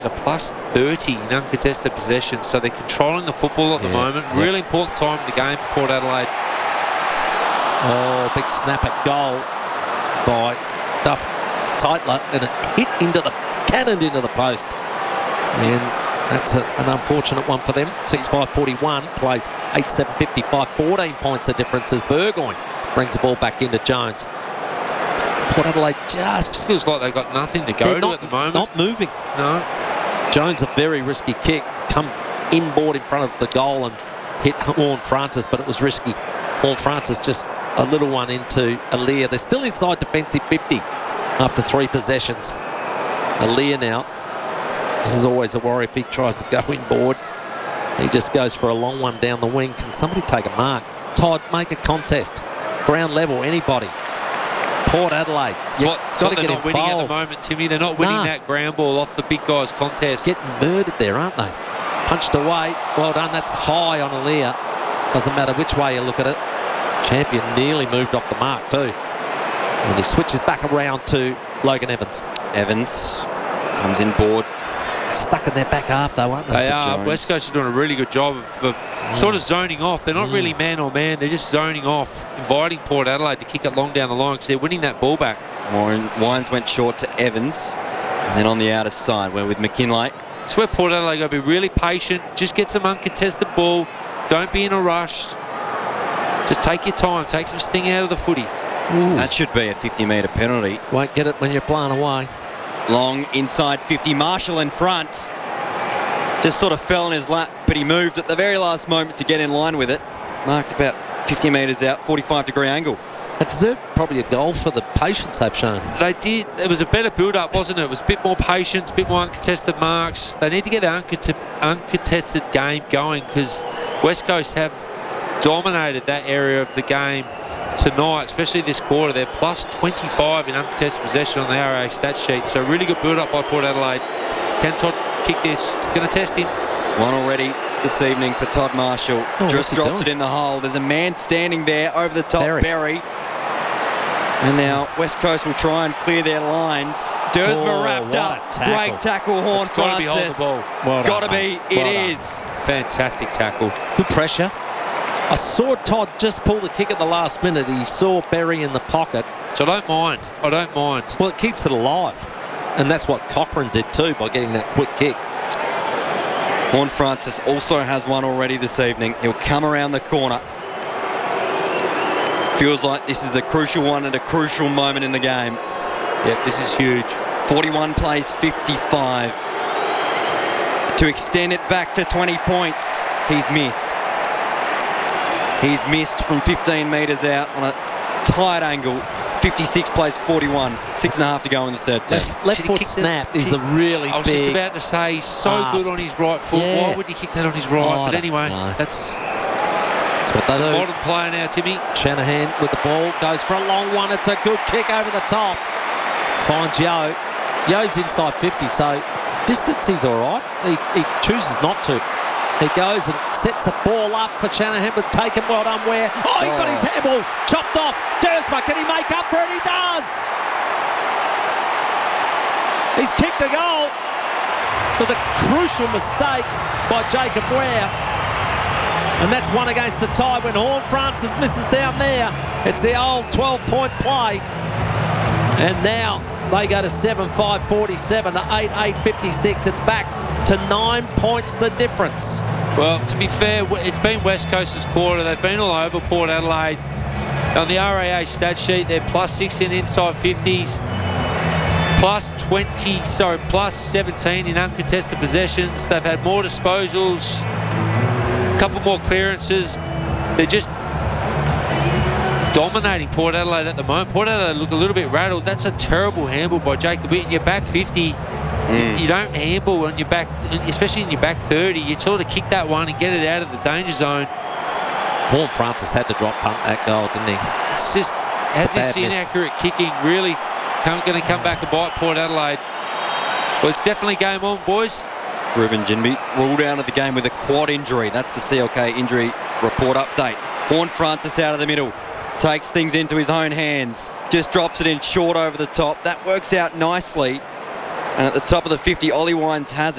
A plus 30 in uncontested possession, so they're controlling the football at the moment. Really important time in the game for Port Adelaide. Oh, big snap at goal by Duff Tytler, and it hit cannoned into the post. And that's an unfortunate one for them. 6-5-41 plays 8-7-55, 14 points of difference as Burgoyne brings the ball back into Jones. Port Adelaide just feels like they've got nothing to go to at the moment. Not moving. No. Jones, a very risky kick, come inboard in front of the goal and hit Horne-Francis, but it was risky. Horne-Francis just a little one into Aliir. They're still inside defensive 50 after 3 possessions. Aliir now. This is always a worry if he tries to go inboard. He just goes for a long one down the wing. Can somebody take a mark? Todd, make a contest. Ground level, anybody. Port Adelaide. It's what they're not winning at the moment, Timmy. They're not winning that ground ball off the big guys contest. Getting murdered there, aren't they? Punched away. Well done. That's high on Aliir. Doesn't matter which way you look at it. Champion nearly moved off the mark too. And he switches back around to Logan Evans. Evans comes in board. Stuck in their back half though, aren't they? They are. West Coast are doing a really good job of sort of zoning off. They're not really man on man. They're just zoning off, inviting Port Adelaide to kick it long down the line because they're winning that ball back. Wines went short to Evans. And then on the outer side, we're with McKinlay. It's where Port Adelaide got to be really patient. Just get some uncontested ball. Don't be in a rush. Just take your time. Take some sting out of the footy. Ooh. That should be a 50-metre penalty. Won't get it when you're blown away. Long inside 50. Marshall in front. Just sort of fell in his lap, but he moved at the very last moment to get in line with it. Marked about 50 metres out, 45-degree angle. It deserved probably a goal for the patience they've shown. They did. It was a better build-up, wasn't it? It was a bit more patience, a bit more uncontested marks. They need to get the uncontested game going because West Coast have dominated that area of the game tonight, especially this quarter. They're plus 25 in uncontested possession on the RA stat sheet. So really good build-up by Port Adelaide. Can Todd kick this? Going to test him. One already this evening for Todd Marshall. Just drops it in the hole. There's a man standing there over the top, Berry. And now West Coast will try and clear their lines. Dersma wrapped up. Great tackle, Horne-Francis. Got to be. It is. Fantastic tackle. Good pressure. I saw Todd just pull the kick at the last minute. He saw Berry in the pocket. So I don't mind. Well, it keeps it alive. And that's what Cochrane did too by getting that quick kick. Horne-Francis also has one already this evening. He'll come around the corner. Feels like this is a crucial one at a crucial moment in the game. Yep, this is huge. 41 plays 55. To extend it back to 20 points, he's missed. He's missed from 15 metres out on a tight angle. 56 plays 41. 6.5 to go in the third term. Left foot snap is a really big... I was just about to say, he's so good on his right foot. Yeah. Why would he kick that on his right? But anyway, that's what they do. Modern player now, Timmy. Shanahan with the ball. Goes for a long one. It's a good kick over the top. Finds Yeo. Yeo's inside 50, so distance he's all right. He chooses not to. He goes and sets a ball up for Shanahan with Taken. Well done, Ware. Oh, he got his handball chopped off. Dersma, can he make up for it? He does. He's kicked a goal with a crucial mistake by Jacob Ware. And that's one against the tie when Horne-Francis misses down there. It's the old 12-point play. And now they go to 7-5-47 to 8-8-56. It's back to 9 points the difference. Well, to be fair, it's been West Coast's quarter. They've been all over Port Adelaide. On the RAA stat sheet, they're plus 6 in inside 50s, plus 17 in uncontested possessions. They've had more disposals, a couple more clearances. They're just dominating Port Adelaide at the moment. Port Adelaide look a little bit rattled. That's a terrible handball by Jacob Whitten. Your back 50. You don't handball on your back, especially in your back 30. You sort of kick that one and get it out of the danger zone. Horne-Francis had to drop punt that goal, didn't he? It's just, has this inaccurate kicking really going to come back and bite Port Adelaide? Well, it's definitely game on, boys. Ruben Ginbey ruled out of the game with a quad injury. That's the CLK injury report update. Horne-Francis out of the middle. Takes things into his own hands. Just drops it in short over the top. That works out nicely. And at the top of the 50, Ollie Wines has it.